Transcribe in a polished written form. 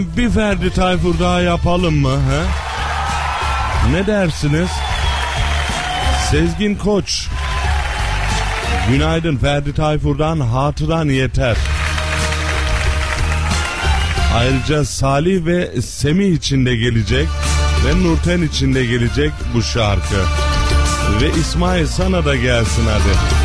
Bir Ferdi Tayfur daha yapalım mı? He? Ne dersiniz? Sezgin Koç. Günaydın, Ferdi Tayfur'dan hatıran yeter. Ayrıca Salih ve Semih için de gelecek ve Nurten için de gelecek bu şarkı. Ve İsmail sana da gelsin hadi.